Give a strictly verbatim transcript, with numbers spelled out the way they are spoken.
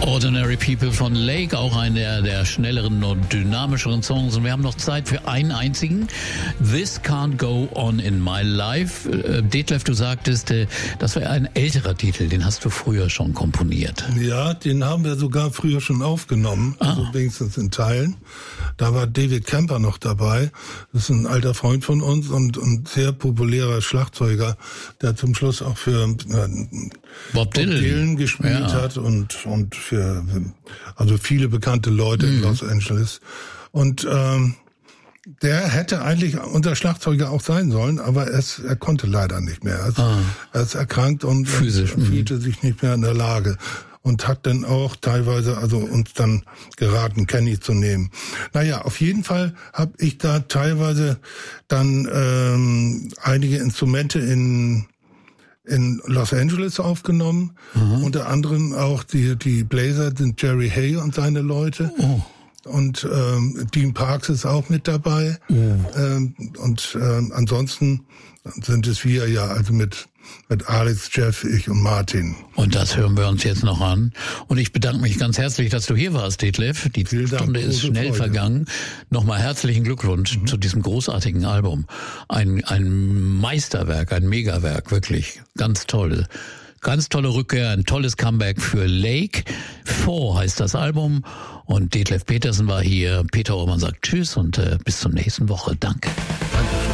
Ordinary People von Lake, auch einer der schnelleren und dynamischeren Songs. Und wir haben noch Zeit für einen einzigen. This Can't Go On in My Life. Äh, Detlef, du sagtest, äh, das wäre ein älterer Titel, den hast du früher schon komponiert. Ja, den haben wir sogar früher schon aufgenommen, ah. also wenigstens in Teilen. Da war David Kemper noch dabei. Das ist ein alter Freund von uns und, und sehr populärer Schlagzeuger, der zum Schluss auch für äh, Bob Dylan, Bob Dylan gespielt ja. hat und, und für also viele bekannte Leute mhm. in Los Angeles. Und ähm, der hätte eigentlich unser Schlagzeuger auch sein sollen, aber es, er konnte leider nicht mehr. Er ist, ah. er ist erkrankt und, Physisch, und fühlte sich nicht mehr in der Lage. Und hat dann auch teilweise also uns dann geraten, Kenny zu nehmen. Naja, auf jeden Fall habe ich da teilweise dann ähm, einige Instrumente in in Los Angeles aufgenommen. Mhm. Unter anderem auch die die Blazer sind Jerry Hay und seine Leute. Oh. Und ähm, Dean Parks ist auch mit dabei. Oh. Ähm, und ähm, ansonsten sind es wir ja, also mit mit Alex, Jeff, ich und Martin. Und das hören wir uns jetzt noch an. Und ich bedanke mich ganz herzlich, dass du hier warst, Detlef. Die Vielen Stunde Dank, ist schnell Freude. vergangen. Nochmal herzlichen Glückwunsch mhm. zu diesem großartigen Album. Ein, ein Meisterwerk, ein Megawerk, wirklich. Ganz toll. Ganz tolle Rückkehr, ein tolles Comeback für Lake. Four heißt das Album. Und Detlef Petersen war hier. Peter Orman sagt Tschüss und äh, bis zur nächsten Woche. Danke. Danke.